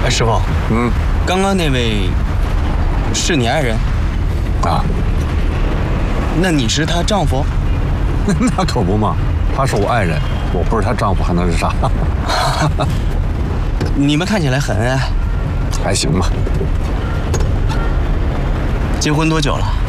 哎，师傅，刚刚那位是你爱人啊？ 那你是她丈夫？ 那可不嘛，她是我爱人，我不是她丈夫还能是啥？ 你们看起来很恩爱， 还行吧。 结婚多久了？